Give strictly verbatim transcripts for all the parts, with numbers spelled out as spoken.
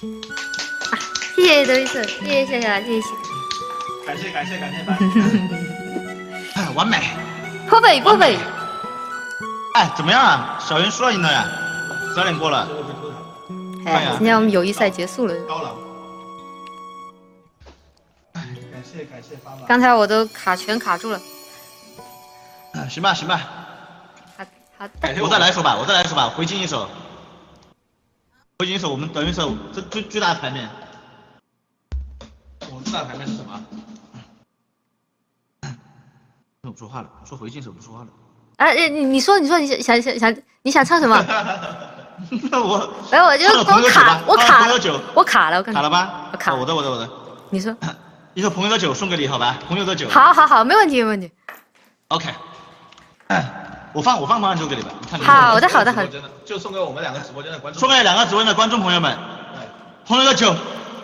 啊，谢谢德云社，谢谢谢谢谢谢， 感谢感谢感谢， 完美， 破费破费。 哎，怎么样啊？小云输了赢了呀？十二点过了。 哎，今天我们友谊赛结束了。 高了。哎，感谢感谢爸爸。 刚才我都卡全卡住了。 嗯，行吧行吧。 好，好的。 我再来一首吧，我再来一首吧，回敬一首。回敬一首我们德云社这最最大的牌面。 我们最大的牌面是什么？ 我不说话了，我说回敬手不说话了。 哎，你你说你说你想想想你想唱什么？ 那我没有，我就我卡我卡了，我卡了，我卡了吧？ 我卡了。 我的我的我的。 你说。 一首朋友的酒送给你，好吧？朋友的酒。 好好好，没问题没问题。 OK。我放我放方案就给你吧，你看。 好的好的好的。 就送给我们两个直播间的观众。 送给两个直播间的观众朋友们。朋友的酒。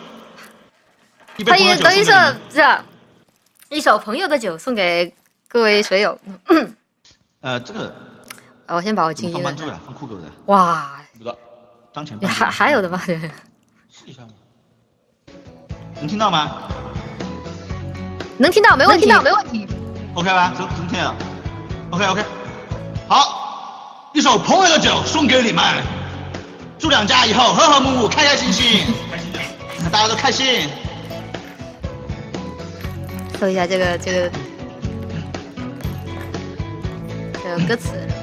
欢迎德云社这一首朋友的酒送给各位水友。 呃，这个。 我先把我静音了。 放关注了，放酷狗的。 哇。 不知道。 当前。 还还有的吗？ 试一下吗？ 能听到吗？ 能听到，没问题， 没问题。OK 吧？能能听到。OK OK。好，一首朋友的酒送给你们，祝两家以后和和睦睦，开开心心， 开心点， 大家都开心。 搜一下这个这个这个歌词。